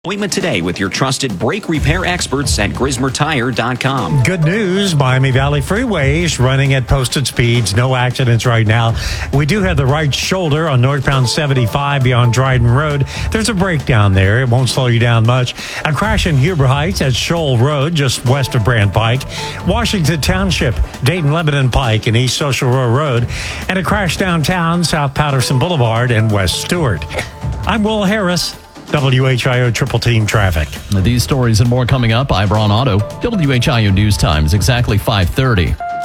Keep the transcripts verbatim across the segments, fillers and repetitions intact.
Appointment today with your trusted brake repair experts at Grismer Tire dot com. Good news, Miami Valley freeways running at posted speeds. No accidents right now. We do have the right shoulder on northbound seventy-five beyond Dryden Road. There's a breakdown there. It won't slow you down much. A crash in Huber Heights at Shoal Road, just west of Brand Pike. Washington Township, Dayton Lebanon Pike and East Social Row Road. And a crash downtown, South Patterson Boulevard and West Stewart. I'm Will Harris. W H I O Triple Team Traffic. These stories and more coming up. I'm Braun Auto. W H I O News Time is exactly five thirty.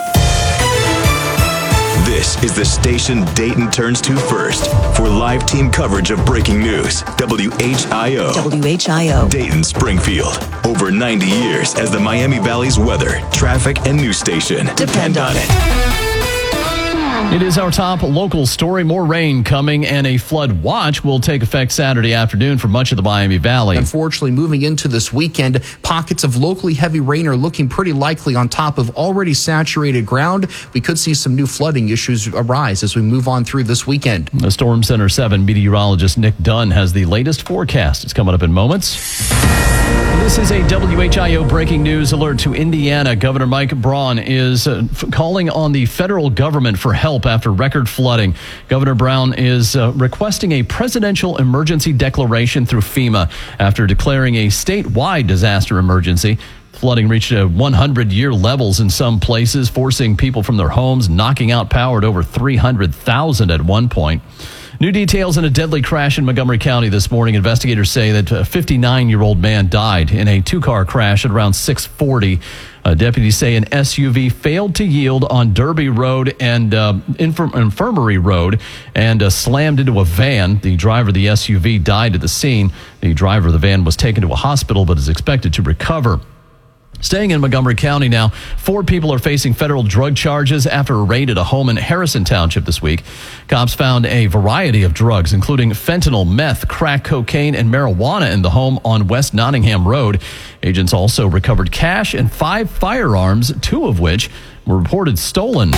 This is the station Dayton turns to first for live team coverage of breaking news. W H I O. W H I O. Dayton Springfield. Over ninety years as the Miami Valley's weather, traffic, and news station. Depend on it. It is our top local story. More rain coming, and a flood watch will take effect Saturday afternoon for much of the Miami Valley. Unfortunately, moving into this weekend, pockets of locally heavy rain are looking pretty likely on top of already saturated ground. We could see some new flooding issues arise as we move on through this weekend. The Storm Center seven meteorologist Nick Dunn has the latest forecast. It's coming up in moments. This is a W H I O breaking news alert to Indiana. Governor Mike Braun is uh, f- calling on the federal government for help after record flooding. Governor Braun is uh, requesting a presidential emergency declaration through FEMA after declaring a statewide disaster emergency. Flooding reached uh, one hundred year levels in some places, forcing people from their homes, knocking out power at over three hundred thousand at one point. New details in a deadly crash in Montgomery County this morning. Investigators say that a fifty-nine-year-old man died in a two-car crash at around six forty. Uh, deputies say an S U V failed to yield on Derby Road and uh, Infirm- Infirmary Road and uh, slammed into a van. The driver of the S U V died at the scene. The driver of the van was taken to a hospital but is expected to recover. Staying in Montgomery County now, four people are facing federal drug charges after a raid at a home in Harrison Township this week. Cops found a variety of drugs, including fentanyl, meth, crack cocaine, and marijuana in the home on West Nottingham Road. Agents also recovered cash and five firearms, two of which were reported stolen.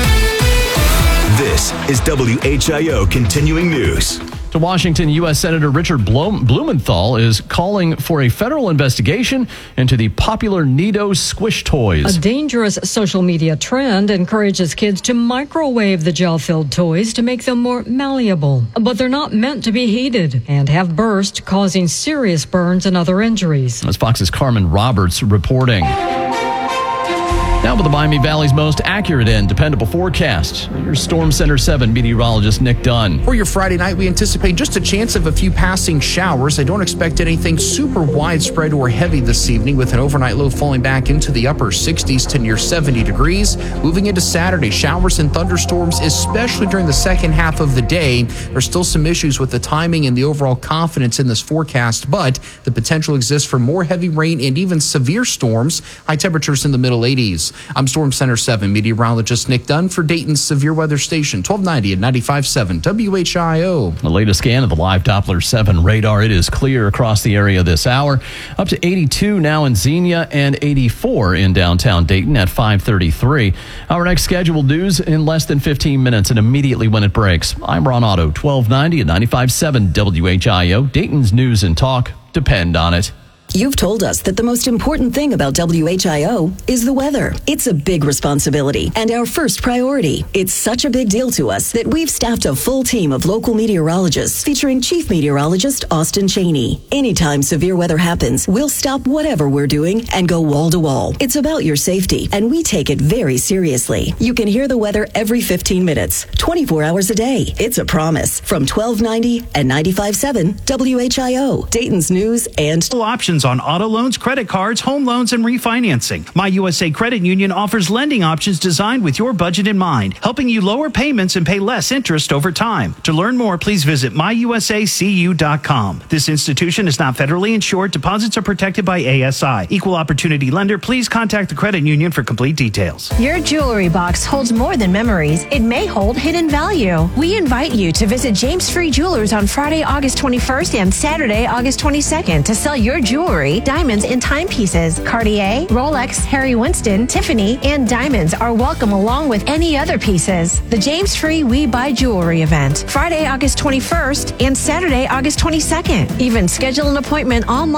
This is W H I O Continuing News. To Washington, U S Senator Richard Blum- Blumenthal is calling for a federal investigation into the popular Nido squish toys. A dangerous social media trend encourages kids to microwave the gel-filled toys to make them more malleable. But they're not meant to be heated and have burst, causing serious burns and other injuries. As Fox's Carmen Roberts reporting. Now with the Miami Valley's most accurate and dependable forecast, your Storm Center seven meteorologist Nick Dunn. For your Friday night, we anticipate just a chance of a few passing showers. I don't expect anything super widespread or heavy this evening, with an overnight low falling back into the upper sixties to near seventy degrees. Moving into Saturday, showers and thunderstorms, especially during the second half of the day. There's still some issues with the timing and the overall confidence in this forecast, but the potential exists for more heavy rain and even severe storms. High temperatures in the middle eighties. I'm Storm Center seven meteorologist Nick Dunn for Dayton's Severe Weather Station, twelve ninety and ninety-five point seven W H I O. The latest scan of the live Doppler seven radar. It is clear across the area this hour. Up to eighty-two now in Xenia and eighty-four in downtown Dayton at five thirty-three. Our next scheduled news in less than fifteen minutes and immediately when it breaks. I'm Braun Auto, twelve ninety and ninety-five point seven W H I O. Dayton's news and talk. Depend on it. You've told us that the most important thing about W H I O is the weather. It's a big responsibility and our first priority. It's such a big deal to us that we've staffed a full team of local meteorologists featuring Chief Meteorologist Austin Cheney. Anytime severe weather happens, we'll stop whatever we're doing and go wall to wall. It's about your safety, and we take it very seriously. You can hear the weather every fifteen minutes, twenty-four hours a day. It's a promise. From twelve ninety and ninety-five point seven W H I O, Dayton's news and options on auto loans, credit cards, home loans, and refinancing. My U S A Credit Union offers lending options designed with your budget in mind, helping you lower payments and pay less interest over time. To learn more, please visit my U S A C U dot com. This institution is not federally insured. Deposits are protected by A S I. Equal opportunity lender. Please contact the credit union for complete details. Your jewelry box holds more than memories. It may hold hidden value. We invite you to visit James Free Jewelers on Friday, August twenty-first and Saturday, August twenty-second to sell your jewelry jewelry, diamonds, and timepieces. Cartier, Rolex, Harry Winston, Tiffany, and diamonds are welcome along with any other pieces. The James Free We Buy Jewelry event, Friday, August twenty-first and Saturday, August twenty-second. Even schedule an appointment online